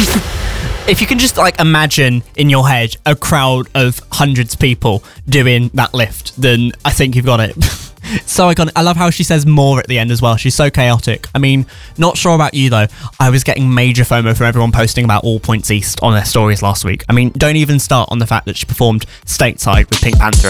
If you can just like imagine in your head a crowd of hundreds of people doing that lift, then I think you've got it. So iconic. I love how she says more at the end as well. She's so chaotic. I mean, not sure about you though. I was getting major FOMO from everyone posting about All Points East on their stories last week. I mean, don't even start on the fact that she performed stateside with Pink Panther